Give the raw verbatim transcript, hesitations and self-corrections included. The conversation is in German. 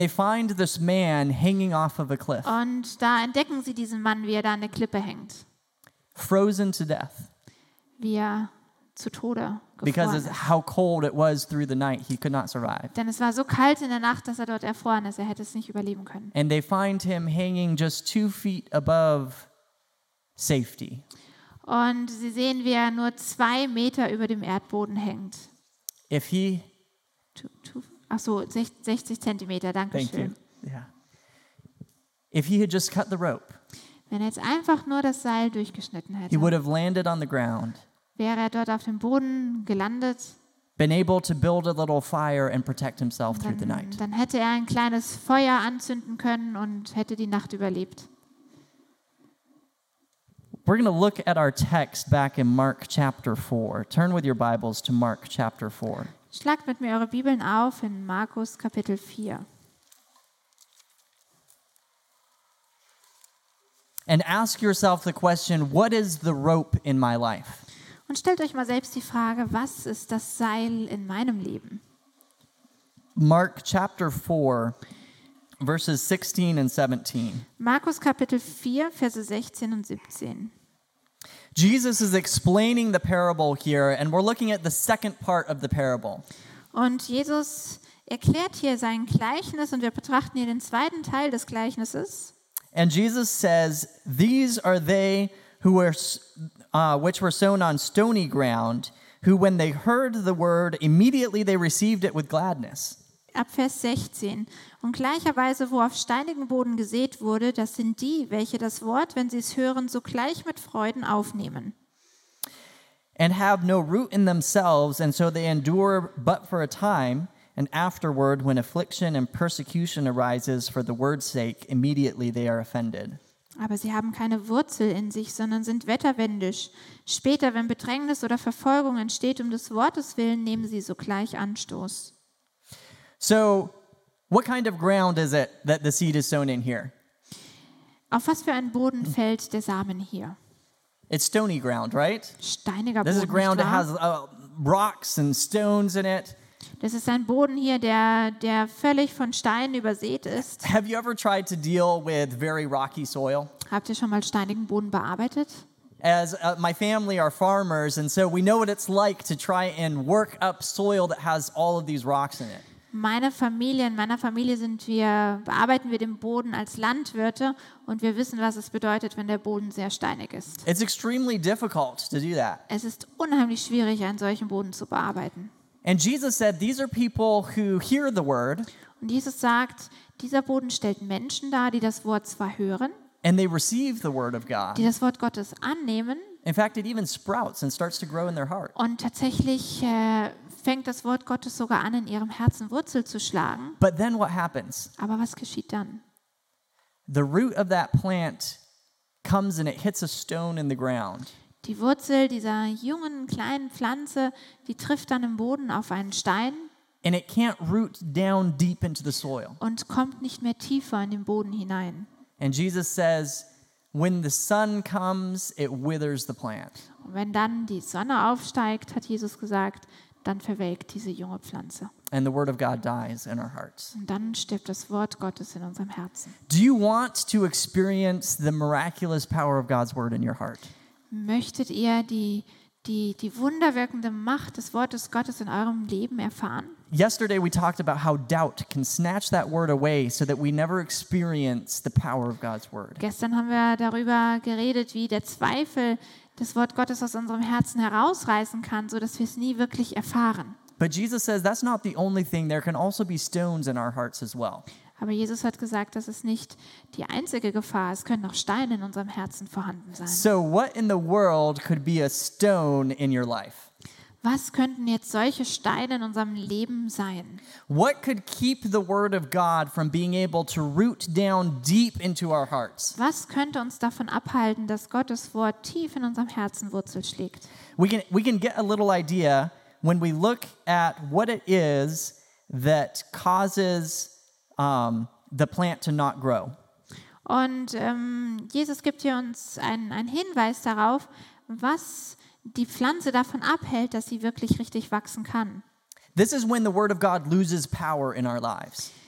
They find this man hanging off of a cliff, Und da entdecken sie diesen Mann, wie er da an der Klippe hängt, frozen to death wie er zu Tode because gefroren of ist. how cold it was through the night. He could not survive. Denn es war so kalt in der Nacht, dass er dort erfroren ist. Er hätte es nicht überleben können. And they find him hanging just two feet above safety. Und sie sehen, wie er nur zwei Meter über dem Erdboden hängt. If he, Tu- tu- Ach so, sech- sechzig Zentimeter, danke thank you, schön. yeah. If he had just cut the rope, Wenn er jetzt einfach nur das Seil durchgeschnitten he hätte, would have landed on the ground, wäre er dort auf dem Boden gelandet. been able to build a little fire and protect himself through the Dann, night. dann hätte er ein kleines Feuer anzünden können und hätte die Nacht überlebt. We're going to look at our text back in Mark chapter four. Turn with your Bibles to Mark chapter four. Schlagt mit mir eure Bibeln auf in Markus Kapitel vier. And ask yourself the question, what is the rope in my life? Und stellt euch mal selbst die Frage, was ist das Seil in meinem Leben? Mark chapter four, verses sixteen and seventeen. Markus Kapitel vier, Verse sechzehn und siebzehn. Jesus is explaining the parable here, and we're looking at the second part of the parable. Und Jesus erklärt hier sein Gleichnis und wir betrachten hier den zweiten Teil des Gleichnisses. And Jesus says, "These are they who were, uh, which were sown on stony ground, who, when they heard the word, immediately they received it with gladness. Ab Vers sechzehn. Und gleicherweise, wo auf steinigen Boden gesät wurde, das sind die, welche das Wort, wenn sie es hören, sogleich mit Freuden aufnehmen. And have no root in themselves, and so they endure but for a time, and afterward, when affliction and persecution arises for the word's sake, immediately they are offended." Aber sie haben keine Wurzel in sich, sondern sind wetterwendisch. Später, wenn Bedrängnis oder Verfolgung entsteht um des Wortes willen, nehmen sie sogleich Anstoß. So, what kind of ground is it that the seed is sown in here? Auf was für einen Boden fällt der Samen hier? It's stony ground, right? Steiniger This is Boden, ground nicht that wahr? has uh, rocks and stones in it. Das ist ein Boden hier, der, der völlig von Steinen übersät ist. Have you ever tried to deal with very rocky soil? Habt ihr schon mal steinigen Boden bearbeitet? As uh, my family are farmers, and so we know what it's like to try and work up soil that has all of these rocks in it. Meine Familie, in meiner Familie sind wir, bearbeiten wir den Boden als Landwirte und wir wissen, was es bedeutet, wenn der Boden sehr steinig ist. It's extremely difficult to do that. Es ist unheimlich schwierig, einen solchen Boden zu bearbeiten. And Jesus said, these are people who hear the word Und Jesus sagt, dieser Boden stellt Menschen dar, die das Wort zwar hören, and they receive the word of die God. das Wort Gottes annehmen In fact, it even sprouts and starts to grow in their heart. und tatsächlich äh, fängt das Wort Gottes sogar an, in ihrem Herzen Wurzel zu schlagen. But then what happens? Aber was geschieht dann? The root of that plant comes and it hits a stone in the ground. Die Wurzel dieser jungen, kleinen Pflanze, die trifft dann im Boden auf einen Stein And it can't root down deep into the soil. und kommt nicht mehr tiefer in den Boden hinein. And Jesus says, when the sun comes, it withers the plant. Und wenn dann die Sonne aufsteigt, hat Jesus gesagt, dann verwelkt diese junge Pflanze. And the word of God dies in our hearts. Und dann stirbt das Wort Gottes in unserem Herzen. Do you want to experience the miraculous power of God's word in your heart? Möchtet ihr die, die, die wunderwirkende Macht des Wortes Gottes in eurem Leben erfahren? Yesterday we talked about how doubt can snatch that word away so that we never experience the power of God's word. Gestern haben wir darüber geredet, wie der Zweifel das Wort Gottes aus unserem Herzen herausreißen kann, sodass wir es nie wirklich erfahren. But Jesus says that's not the only thing. There can also be stones in our hearts as well. Aber Jesus hat gesagt, das ist nicht die einzige Gefahr. Es können auch Steine in unserem Herzen vorhanden sein. So what in the world could be a stone in your life? Was könnten jetzt solche Steine in unserem Leben sein? What could keep the word of God from being able to root down deep into our hearts? Was könnte uns davon abhalten, dass Gottes Wort tief in unserem Herzen Wurzel schlägt? We can we can get a little idea when we look at what it is that causes um, the plant to not grow. Und ähm, Jesus gibt hier uns einen, einen Hinweis darauf, was die Pflanze davon abhält, dass sie wirklich richtig wachsen kann. This is when the word of God loses power in our lives.